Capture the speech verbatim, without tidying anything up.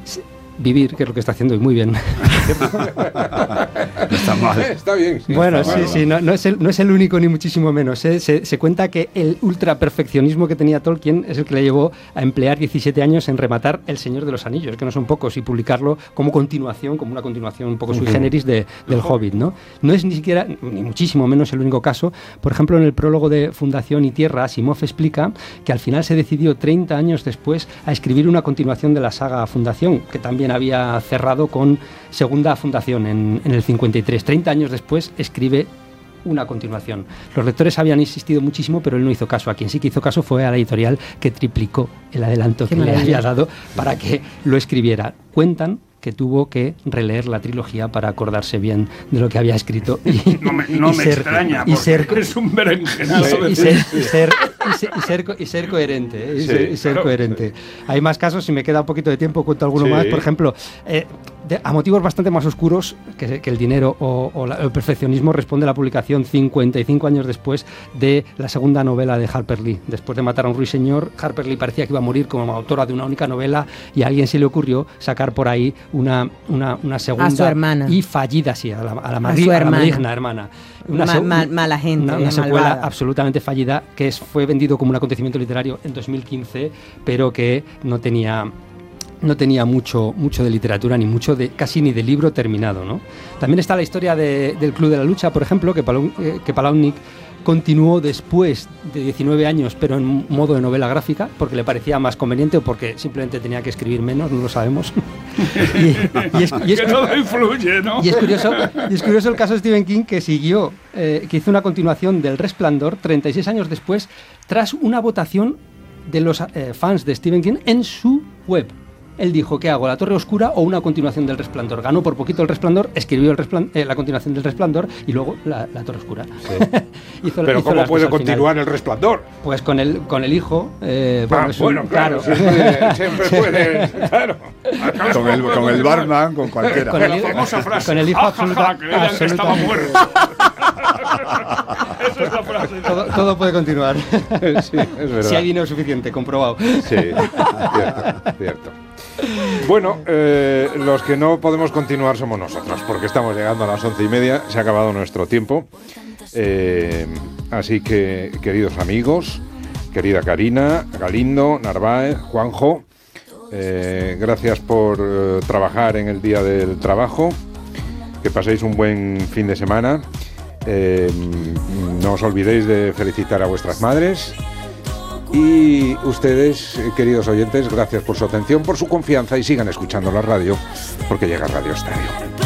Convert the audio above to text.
vivir, que es lo que está haciendo y muy bien. No está mal. Está bien. Sí, bueno, está sí, mal, sí, no, no, es el, no es el único ni muchísimo menos. ¿eh? Se, se cuenta que el ultraperfeccionismo que tenía Tolkien es el que le llevó a emplear diecisiete años en rematar El Señor de los Anillos, que no son pocos, y publicarlo como continuación, como una continuación un poco sui generis de, del Hobbit, ¿no? No es ni siquiera, ni muchísimo menos el único caso. Por ejemplo, en el prólogo de Fundación y Tierra, Asimov explica que al final se decidió treinta años después a escribir una continuación de la saga Fundación, que también había cerrado con Segunda Fundación en, en el cincuenta y tres. treinta años después escribe una continuación. Los lectores habían insistido muchísimo, pero él no hizo caso. A quien sí que hizo caso fue a la editorial, que triplicó el adelanto que le había dado para que lo escribiera. Cuentan que tuvo que releer la trilogía para acordarse bien de lo que había escrito. Y, no me, no y me ser, extraña, y porque ser, es un berenjenado. Y, y, ser, y, ser, y, ser, y, ser, y ser coherente. ¿eh? Y sí, ser, y ser claro, coherente. Sí. Hay más casos, si me queda un poquito de tiempo, cuento alguno sí. más. Por ejemplo, eh, de, a motivos bastante más oscuros que, que el dinero o, o la, el perfeccionismo, responde la publicación cincuenta y cinco años después de la segunda novela de Harper Lee. Después de matar a un ruiseñor, Harper Lee parecía que iba a morir como autora de una única novela, y a alguien se le ocurrió sacar por ahí una, una, una segunda a su hermana. y fallida, sí, a la, a la, a su a la hermana. maligna hermana. Una Ma, mal, mala gente, una, una secuela malvada. absolutamente fallida, que es, fue vendido como un acontecimiento literario en dos mil quince, pero que no tenía... no tenía mucho, mucho de literatura, ni mucho de, casi ni de libro terminado, ¿no? También está la historia de, del Club de la Lucha, por ejemplo, que, Palou, eh, que Palahniuk continuó después de diecinueve años, pero en modo de novela gráfica, porque le parecía más conveniente o porque simplemente tenía que escribir menos, no lo sabemos. y, y, es, y es, que todo influye, ¿no? Y es curioso, y es curioso el caso de Stephen King, que siguió, eh, que hizo una continuación del Resplandor treinta y seis años después, tras una votación de los eh, fans de Stephen King en su web. Él dijo, ¿qué hago? ¿La Torre Oscura o una continuación del Resplandor? Ganó por poquito el Resplandor, escribió el Resplandor, eh, la continuación del Resplandor y luego la, la Torre Oscura. Sí. hizo, Pero hizo ¿cómo puede continuar final. El Resplandor? Pues con el, con el hijo. Eh, ah, bueno, bueno un, claro, claro. Siempre, siempre puede. Claro. Con el, con el barman, con cualquiera. Con el, la famosa frase. Con el hijo absoluta, que absoluta. Estaba muerto. Esa es la frase. Todo, todo puede continuar. Sí, es verdad. Si hay dinero suficiente, comprobado. Sí, cierto, cierto. Bueno, eh, los que no podemos continuar somos nosotros, porque estamos llegando a las once y media, se ha acabado nuestro tiempo. Eh, así que, queridos amigos, querida Karina, Galindo, Narváez, Juanjo, eh, gracias por eh, trabajar en el Día del Trabajo, que paséis un buen fin de semana. Eh, no os olvidéis de felicitar a vuestras madres. Y ustedes, queridos oyentes, gracias por su atención, por su confianza, y sigan escuchando la radio, porque llega Radio Estadio.